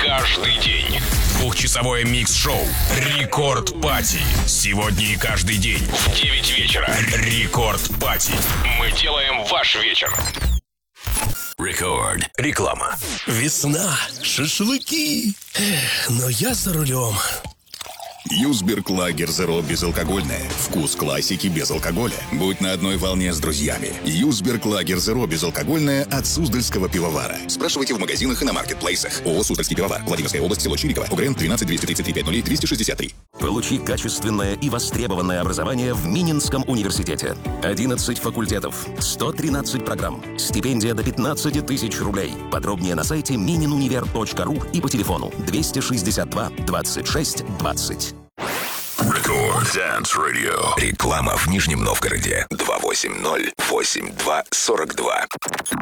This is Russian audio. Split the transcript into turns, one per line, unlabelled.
каждый день. Двухчасовое микс-шоу «Рекорд Пати». Сегодня и каждый день в 9 вечера. «Рекорд Пати». Мы делаем ваш вечер. Рекорд. Реклама.
Весна, шашлыки. Но я за рулем.
Юсберг Лагер Зеро безалкогольное. Вкус классики без алкоголя. Будь на одной волне с друзьями. Юсберг Лагер Зеро безалкогольное от Суздальского пивовара. Спрашивайте в магазинах и на маркетплейсах. ООО «Суздальский пивовар». Владимирская область, село Чириково. УГРН 13 233 50 263.
Получи качественное и востребованное образование в Мининском университете. 11 факультетов, 113 программ, стипендия до 15 тысяч рублей. Подробнее на сайте mininunivер.ру и по телефону 262 26 20.
Рекорд Dance Radio. Реклама в Нижнем Новгороде. 280-82-42.